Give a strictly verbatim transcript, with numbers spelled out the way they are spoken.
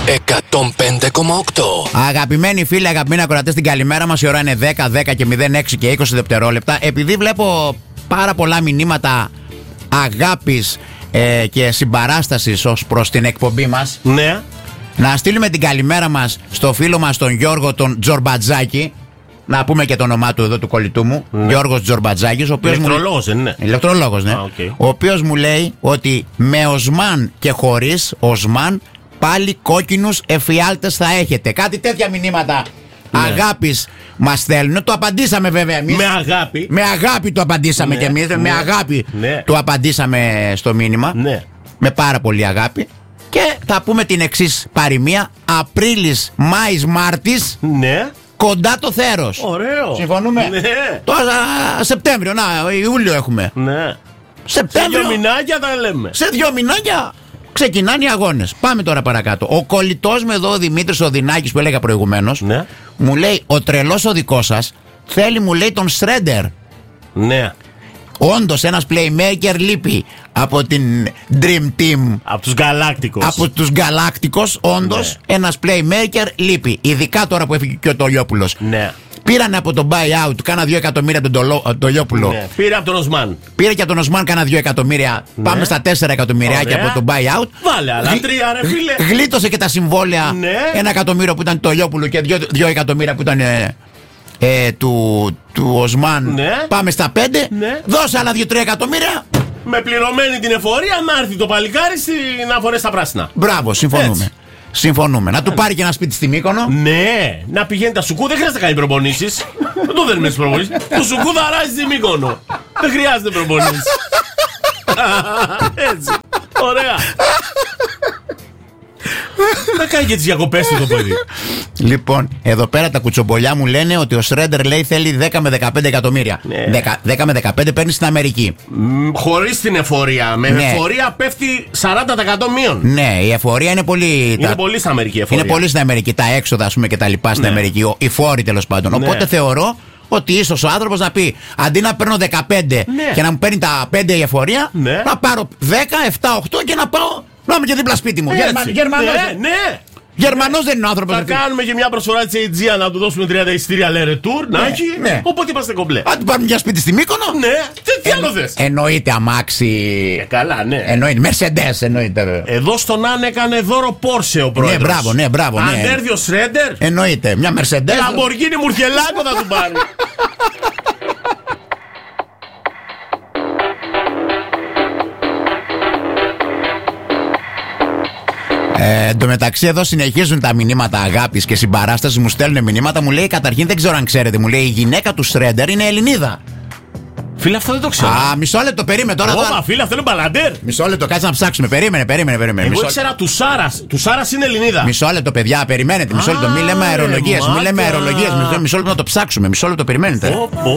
εκατόν πέντε κόμμα οκτώ. Αγαπημένοι φίλοι, αγαπημένοι ακροατές, την καλημέρα μας. Η ώρα είναι δέκα, δέκα και μηδέν έξι και είκοσι δευτερόλεπτα. Επειδή βλέπω πάρα πολλά μηνύματα αγάπης ε, και συμπαράστασης ως προς την εκπομπή μας, ναι, να στείλουμε την καλημέρα μας στο φίλο μας τον Γιώργο τον Τζορμπατζάκη. Να πούμε και το όνομά του εδώ, του κολλητού μου, ναι. Γιώργος Τζορμπατζάκης. Ηλεκτρολόγος, δεν είναι? Ηλεκτρολόγος, ναι. Α, okay. Ο οποίος μου λέει ότι με Οσμάν και χωρίς Οσμάν πάλι κόκκινους εφιάλτες θα έχετε. Κάτι τέτοια μηνύματα, ναι, αγάπης μας στέλνουν. Το απαντήσαμε βέβαια εμείς. Με αγάπη. Με αγάπη το απαντήσαμε, ναι, και εμείς. Ναι. Με αγάπη, ναι, το απαντήσαμε στο μήνυμα. Ναι. Με πάρα πολύ αγάπη. Και θα πούμε την εξής παροιμία: Απρίλης, Μάης, Μάρτης. Ναι. Κοντά το θέρος. Ωραίο. Συμφωνούμε. Ναι. Τώρα Σεπτέμβριο, να, Ιούλιο έχουμε. Ναι. Σεπτέμβριο. Σε δύο μηνάκια τα λέμε. Σε δύο μηνάκια ξεκινάνε οι αγώνες. Πάμε τώρα παρακάτω. Ο κολλητός με εδώ, ο Δημήτρης ο Δινάκης που έλεγα προηγουμένως, ναι, μου λέει: ο τρελός ο δικός σας θέλει, μου λέει, τον Shredder. Ναι. Όντως ένας playmaker λείπει από την Dream Team. Από τους Γαλάκτικος. Από τους Γαλάκτικος, όντως, ναι, ένας playmaker λείπει. Ειδικά τώρα που έφυγε και ο Τολιόπουλος. Ναι. Πήραν από τον buyout κάνα δύο εκατομμύρια τον Τολιόπουλο. Ναι. Πήρε από τον Οσμάν. Πήρε και από τον Οσμάν κάνα δύο εκατομμύρια. Ναι. Πάμε στα τέσσερα εκατομμυριάκια από τον buyout. Βάλε άλλα τρία, ρε φίλε. Γλίτωσε και τα συμβόλαια. Ναι. Ένα εκατομμύριο που ήταν του Τολιόπουλου και δύο, δύο εκατομμύρια που ήταν ε, ε, του, του Οσμάν. Ναι. Πάμε στα πέντε. Ναι. Δώσε άλλα δύο τρία εκατομμύρια. Με πληρωμένη την εφορία να έρθει το παλικάρι να φορέσει τα πράσινα. Μπράβο, συμφωνούμε. Έτσι. Συμφωνούμε. Να του πάρει και ένα σπίτι στη Μύκονο. Ναι, να πηγαίνει τα σουκού, δεν χρειάζεται να κάνει προπονήσεις. Δεν το δίνουμε στις προπονήσεις. Το σουκού θα αράζει στη Μύκονο. Δεν χρειάζεται προπονήσεις. Έτσι. Ωραία. Να κάνει και τις διακοπές του το παιδί. Λοιπόν, εδώ πέρα τα κουτσομπολιά μου λένε ότι ο Shredder λέει θέλει δέκα με δεκαπέντε εκατομμύρια. Ναι. δέκα με δεκαπέντε παίρνει στην Αμερική. Χωρίς την εφορία. Με, ναι, εφορία πέφτει σαράντα τοις εκατό μείον. Ναι, η εφορία είναι πολύ. Είναι τα... πολύ στην Αμερική η εφορία. Είναι πολύ στην Αμερική. Τα έξοδα, ας πούμε, και τα λοιπά στην, ναι, Αμερική. Οι φόροι τέλος πάντων. Ναι. Οπότε θεωρώ ότι ίσως ο άνθρωπος να πει αντί να παίρνω δεκαπέντε, ναι, και να μου παίρνει τα πέντε η εφορία, ναι, να πάρω δέκα, επτά, οκτώ και να πάω. Να είμαι και δίπλα σπίτι μου. Γερμα... Γερμανός. Ναι, ναι. Γερμανός δεν είναι ο άνθρωπος. Θα κάνουμε και μια προσφορά της Aegean να του δώσουμε τριάντα εισιτήρια Lere Tour. Ναι, να έχει. Ναι. Οπότε είμαστε κομπλέ. Αν του πάρουμε μια σπίτι στη Μύκονο. Ναι. Τι άλλο θες? Εννοείται αμάξι. Ε, καλά, ναι. Εννοείται. Mercedes εννοείται. Εδώ στον Αν έκανε δώρο Porsche ο πρόεδρος. Ναι, μπράβο, ναι, μπράβο. Αν ναι. έρθει ο Shredder. Εννοείται. Μια Mercedes. Lamborghini Μουρχελάκο θα του πάρει. Ε, εν τω μεταξύ, εδώ συνεχίζουν τα μηνύματα αγάπης και συμπαράστασης. Μου στέλνουν μηνύματα. Μου λέει, καταρχήν δεν ξέρω αν ξέρετε, μου λέει η γυναίκα του Shredder είναι Ελληνίδα. Φίλε, αυτό δεν το ξέρω. Α, μισό λεπτό, περίμενε τώρα. Ωπα, φίλε, αυτό είναι μπαλαντέρ. Μισό λεπτό, κάτσε να ψάξουμε. Περίμενε, περίμενε, περίμενε. Εγώ ήξερα του Σάρας. Του Σάρας είναι Ελληνίδα. Μισό λεπτό, παιδιά, περιμένετε. Μισό λεπτό. Μην λέμε αερολογίες. Μην λέμε αερολογίες. Μισό λεπτό να το ψάξουμε. Μισό λεπτό, περιμένετε.